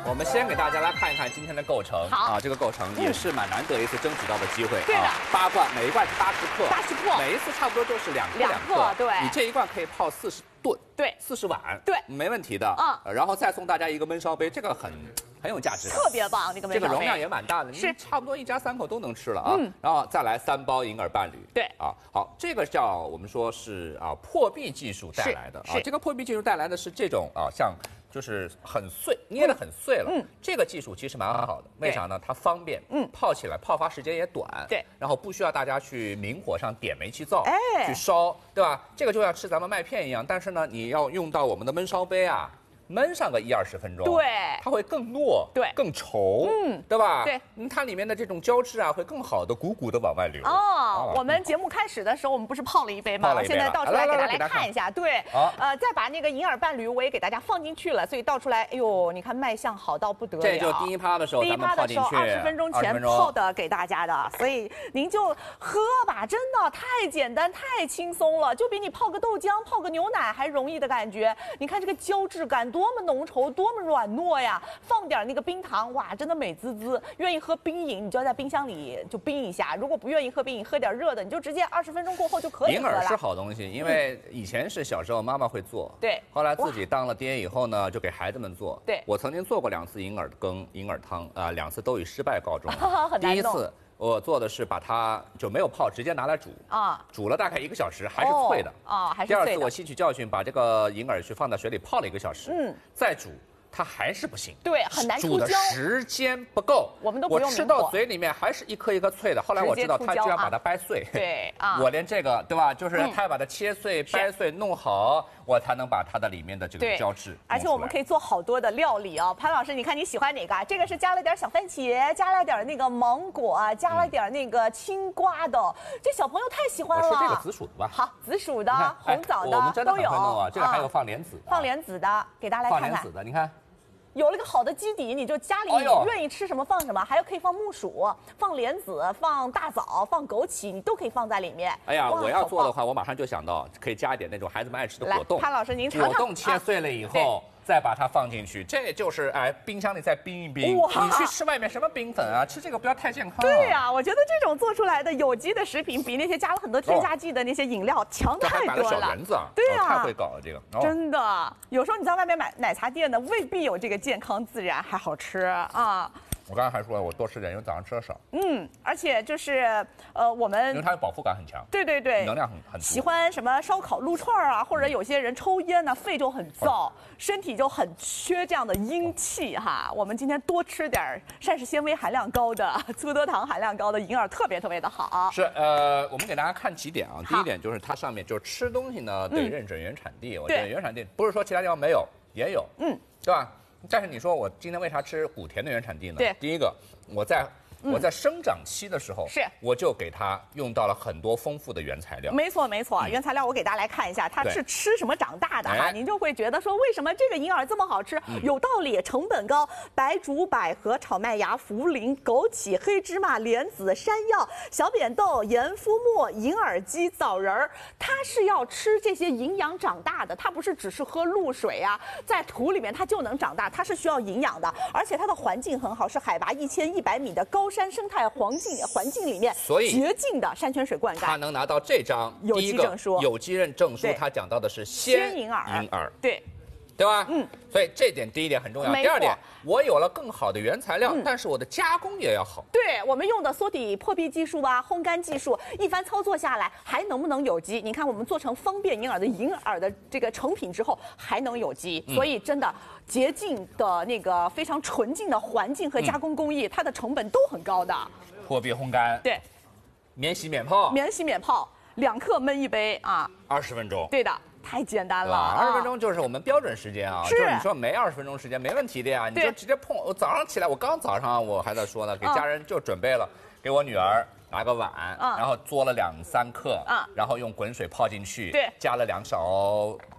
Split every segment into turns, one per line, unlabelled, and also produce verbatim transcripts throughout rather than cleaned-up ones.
我们先给大家来看一看今天的构成。
好
啊，这个构成也是蛮难得一次争取到的机会。
对的，
八罐，每一罐是八十克，
八十克，
每一次差不多就是两克
两克。对，
你这一罐可以泡四十顿，
对，
四十碗，
对，
没问题的。嗯，然后再送大家一个焖烧杯，这个很。 很有价值，
特别棒，这个焖烧杯，
这个容量也蛮大的，
是
差不多一家三口都能吃了啊。嗯，然后再来三包银耳伴侣，
对
啊，好，这个叫我们说是啊破壁技术带来的啊，这个破壁技术带来的是这种啊像就是很碎，捏得很碎了，嗯，这个技术其实蛮好的，为啥呢？它方便，嗯，泡起来泡发时间也短，
对，
然后不需要大家去明火上点煤气灶，哎，去烧，对吧？这个就像吃咱们麦片一样，但是呢，你要用到我们的焖烧杯啊。 焖上个一二十分钟，
对，
它会更糯，
对，
更稠，嗯，对吧？
对，
嗯，它里面的这种胶质啊，会更好的鼓鼓的往外流。
哦，我们节目开始的时候，我们不是泡了一杯吗？我现在倒出来给大家来看一下，对，呃，再把那个银耳伴侣我也给大家放进去了，所以倒出来，哎呦，你看卖相好到不得了。
这就第一趴的时候，
第一趴的时候二十分钟前泡的给大家的，所以您就喝吧，真的太简单太轻松了，就比你泡个豆浆、泡个牛奶还容易的感觉。你看这个胶质感多么浓稠。 多么软糯呀！放点那个冰糖，哇，真的美滋滋。愿意喝冰饮，你就要在冰箱里就冰一下；如果不愿意喝冰饮，喝点热的，你就直接二十分钟过后就可以喝了。
银耳是好东西，因为以前是小时候妈妈会做，
对，
后来自己当了爹以后呢，就给孩子们做。
对，
我曾经做过两次银耳羹、银耳汤，啊，两次都以失败告终。
很难弄。
第一次我做的是把它就没有泡，直接拿来煮啊，煮了大概一个小时，还是脆的
啊，还是脆的。
第二次我吸取教训，把这个银耳去放在水里泡了一个小时，嗯，再煮。 它还是不行，
对，很难
煮的时间不够，
我们都不用
我吃到嘴里面还是一颗一颗脆的。后来我知道他居然把它掰碎，
对啊，
我连这个对吧，就是他要把它切碎、掰碎弄好，我才能把它的里面的这个胶质。
而且我们可以做好多的料理啊，潘老师，你看你喜欢哪个？这个是加了点小番茄，加了点那个芒果，加了点那个青瓜的，这小朋友太喜欢了。
我说这个紫薯的吧，
好，紫薯的、红枣的都有
啊。这个还有放莲子，
放莲子的，给大家来看看。
放莲子的，你看。
有了个好的基底，你就家里愿意吃什么放什么，还有可以放木薯、放莲子、放大枣、放枸杞，你都可以放在里面。
哎呀，我要做的话，我马上就想到可以加一点那种孩子们爱吃的果冻。
潘老师，您尝尝。
果冻切碎了以后。 再把它放进去，这就是哎，冰箱里再冰一冰。你去吃外面什么冰粉啊？吃这个不要太健康。
对呀、啊，我觉得这种做出来的有机的食品，比那些加了很多添加剂的那些饮料强太多了。
这还买了小园子啊！
对呀、
啊，太会搞了这个。
哦、真的，有时候你在外面买奶茶店的，未必有这个健康自然还好吃啊。
我刚才还说我多吃点，因为早上吃的少。
嗯，而且就是呃，我们
因为它的饱腹感很强。
对对对，
能量很很足。
喜欢什么烧烤、撸串啊，或者有些人抽烟呢、啊，肺就很燥，身体就很缺这样的阴气哈。我们今天多吃点膳食纤维含量高的、粗多糖含量高的银耳，特别特别的好。
是呃，我们给大家看几点啊。第一点就是它上面就是吃东西呢得认准原产地，我觉得原产地不是说其他地方没有，也有，嗯，对吧？ 但是你说我今天为啥吃古田的原产地呢？
对，
第一个我在我在生长期的时候，
是
我就给它用到了很多丰富的原材料。
没错没错，原材料我给大家来看一下，它是吃什么长大的哈，您就会觉得说为什么这个银耳这么好吃？有道理，成本高，白术、百合、炒麦芽、茯苓、枸杞、黑芝麻、莲子、山药、小扁豆、盐夫末、银耳鸡、枣仁儿，它是要吃这些营养长大的，它不是只是喝露水啊，在土里面它就能长大，它是需要营养的，而且它的环境很好，是海拔一千一百米的高山生态环境环境里面，
所以
洁净的山泉水灌溉，
它能拿到这张
有机证书。
有机认证书，它讲到的是鲜银耳，银耳
对。
对吧？嗯，所以这点第一点很重要。第二点，我有了更好的原材料，嗯、但是我的加工也要好。
对我们用的缩底破壁技术啊，烘干技术，一番操作下来，还能不能有机？你看我们做成方便银耳的银耳的这个成品之后，还能有机，嗯、所以真的洁净的那个非常纯净的环境和加工工艺，嗯、它的成本都很高的。
破壁烘干，
对，
免洗免泡，
免洗免泡，两克焖一杯啊，
二十分钟。
对的。 太简单了，
二十分钟就是我们标准时间啊，
是
就是你说没二十分钟时间没问题的呀，你就直接碰。我早上起来，我刚早上我还在说呢，给家人就准备了，给我女儿拿个碗，然后嘬了两三克，然后用滚水泡进去，
对，
加了两勺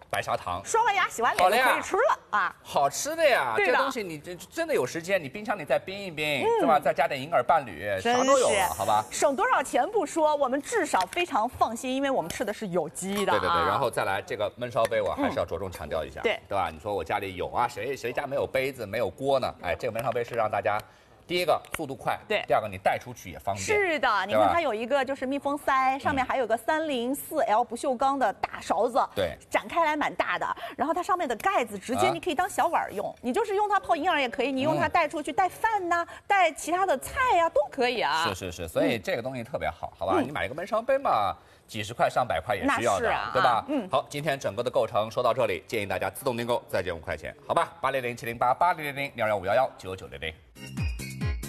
白砂糖，
刷完牙洗完脸就可以吃了啊！
好吃的呀，
对的
这东西你真真的有时间，你冰箱里再冰一冰，是吧？再加点银耳伴侣，啥都有了，好吧？
省多少钱不说，我们至少非常放心，因为我们吃的是有机的。
对对对，然后再来这个焖烧杯，我还是要着重强调一下，
对
对吧？你说我家里有啊，谁谁家没有杯子没有锅呢？哎，这个焖烧杯是让大家。第一个速度快，
对；
第二个你带出去也方便。
是的，你看它有一个就是密封塞，上面还有个三零四 L 不锈钢的大勺子，
对，
展开来蛮大的。然后它上面的盖子直接你可以当小碗用，你就是用它泡银耳也可以，你用它带出去带饭呐，带其他的菜呀都可以啊。
是是是，所以这个东西特别好，好吧？你买一个焖烧杯嘛。几十块、上百块也是要的，
啊、
对吧？
嗯，
好，今天整个的购程说到这里，建议大家自动订购，再减五块钱，好吧？八零零七零八八零零零零二幺五幺幺九九零零。